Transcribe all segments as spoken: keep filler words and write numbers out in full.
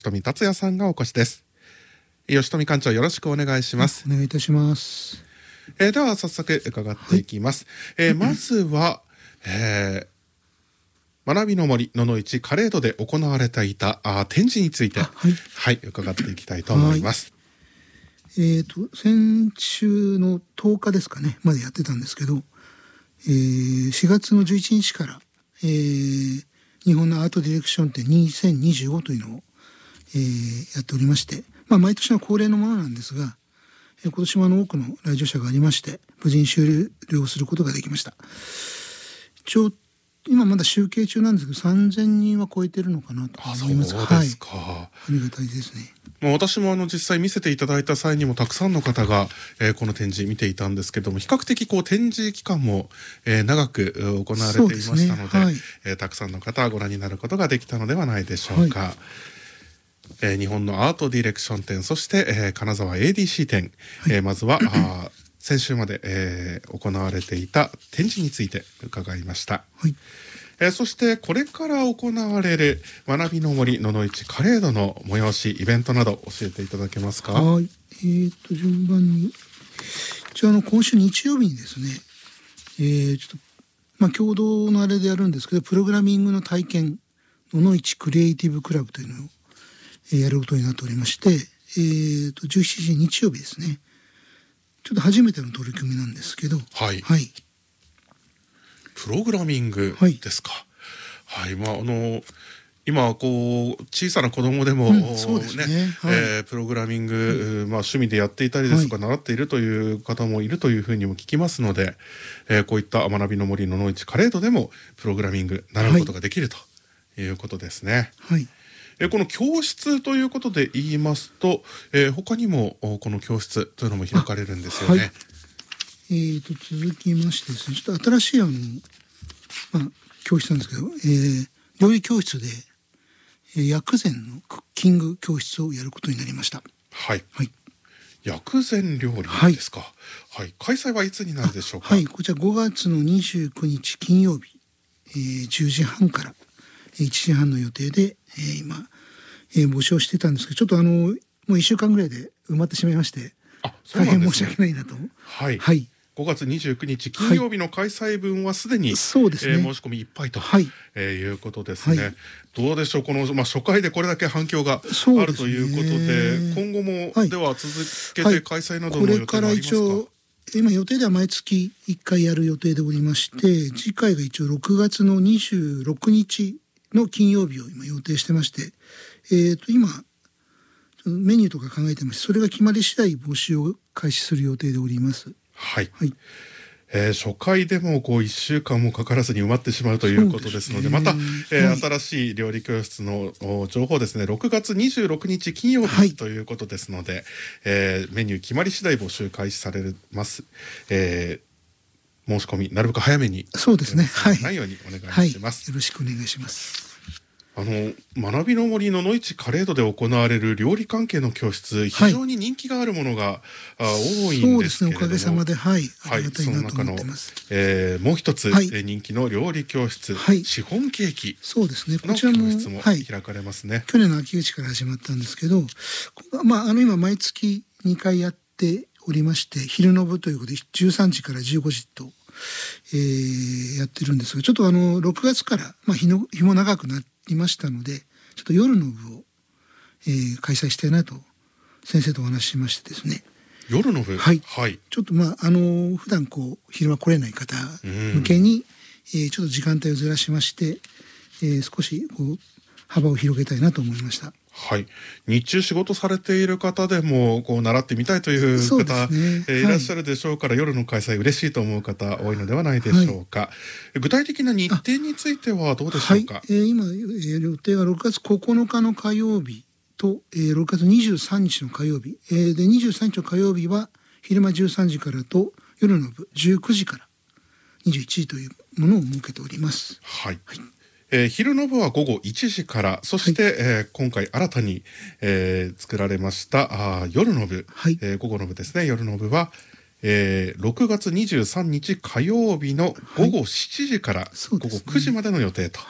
吉富達也さんがお越しです。吉富館長、よろしくお願いします。 お願いいたします。 えー、では早速伺っていきます。はい、えー、まずは、えー、学びの森ののいちカレードで行われていたあ展示について、はい、はい、伺っていきたいと思います。 はい、えーと先週のとおかですかねまでやってたんですけど、えー、しがつのじゅういちにちから、えー、日本のアートディレクション展にせんにじゅうごというのを、えー、やっておりまして、まあ、毎年の恒例のものなんですが、えー、今年もあの多くの来場者がありまして無事に終了することができました。一応今まだ集計中なんですけどさんぜんにんは超えてるのかなと思います。 あ、そうですか。 はい、ありがたいですね。 まあ、私もあの実際見せていただいた際にもたくさんの方が、えー、この展示見ていたんですけども、比較的こう展示期間も、えー、長く行われていましたので、で、ねはいえー、たくさんの方がご覧になることができたのではないでしょうか。はいえー、日本のアートディレクション展、そして、えー、金沢 エーディーシー 展、はいえー、まずはあ先週まで、えー、行われていた展示について伺いました。はいえー、そしてこれから行われる学びの森ののいちカレードの催しイベントなど教えていただけますか。 はい、えー、と順番に一応あの今週日曜日にですね、えー、ちょっとまあ共同のあれでやるんですけどプログラミングの体験ののいちクリエイティブクラブというのを、えー、やることになっておりまして、えー、とじゅうしちじ日曜日ですね。ちょっと初めての取り組みなんですけど、 はい、 はい、 プログラミングですか。はい、はい、まああの今こう小さな子供でも、うんそうですねねはいえー、プログラミング、はいまあ、趣味でやっていたりですとか、はい、習っているという方もいるというふうにも聞きますので、えー、こういった学びの森ののいちカレードでもプログラミング習うことができる、はい、ということですね。はいえー、この教室ということで言いますと、えー、他にもこの教室というのも開かれるんですよね。はい、 えー、と続きましてですね、ちょっと新しいあの、まあ、教室なんですけど、えー、料理教室で薬膳のクッキング教室をやることになりました。 はい。はい、薬膳料理ですか。はい。はい、開催はいつになるでしょうか。 はい。こちらごがつのにじゅうくにち金曜日、えー、じゅうじはんからいちじはんの予定で、えー、今、えー、募集をしてたんですけど、ちょっとあのもういっしゅうかんぐらいで埋まってしまいまして、あ、そうなんですね、大変申し訳ないなと。 はい。 はい。 ごがつにじゅうくにち金曜日の開催分はすでに、はいそうですねえー、申し込みいっぱいと、はいえー、いうことですね。はい、どうでしょうこの、まあ、初回でこれだけ反響があるということで、今後も、はい、では続けて開催などの予定もありますか。はいはい、これから一応今予定では毎月いっかいやる予定でおりまして、次回が一応ろくがつのにじゅうろくにちの金曜日を今予定してまして、えー、と今メニューとか考えてまして、それが決まり次第募集を開始する予定でおります。はい、はいえー、初回でもこういっしゅうかんもかからずに埋まってしまうということですので、また、えーはい、新しい料理教室の情報ですね、ろくがつにじゅうろくにち金曜日、はい、ということですので、えー、メニュー決まり次第募集開始されます。えー、申し込みなるべく早めにそうですね、はい、 ないようにお願いします、 はい、よろしくお願いします。 あの学びの森ののいちカレードで行われる料理関係の教室、非常に人気があるものが、はい、多いんですけれども、そうですね、おかげさまで、はい、ありがたいなと思ってます。その中の、えー、もう一つ、はい、人気の料理教室、はい、シフォンケーキの教室も開かれますね。はい、 去年の秋口から始まったんですけど、まあ、あの今毎月にかいやっておりまして、昼の部ということでじゅうさんじからじゅうごじと、えー、やってるんですが、ちょっとあのろくがつから、まあ、日の日も長くなっていましたので、ちょっと夜の部を、えー、開催したいなと先生とお話ししましてですね。 夜の部、 はい、はい、ちょっとまああの普段こう昼間来れない方向けに、えー、ちょっと時間帯をずらしまして、えー、少しこう幅を広げたいなと思いました。 はい、日中仕事されている方でもこう習ってみたいという方、ねえー、いらっしゃるでしょうから、はい、夜の開催嬉しいと思う方多いのではないでしょうか。はい、具体的な日程についてはどうでしょうか。 はい、えー、今、えー、予定がろくがつここのかの火曜日と、えー、ろくがつにじゅうさんにちの火曜日、えー、でにじゅうさんにちの火曜日は昼間じゅうさんじからと夜の部じゅうくじからにじゅういちじというものを設けております。 はい、はいえー、昼の部はごごいちじから、そして、はいえー、今回新たに、えー、作られましたあ夜の部、はいえー、午後の部ですね。夜の部は、えー、ろくがつにじゅうさんにち火曜日のごごしちじから、はい、午後くじまでの予定と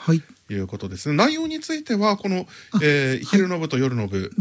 いうことですね。内容についてはこの、えー、昼の部と夜の部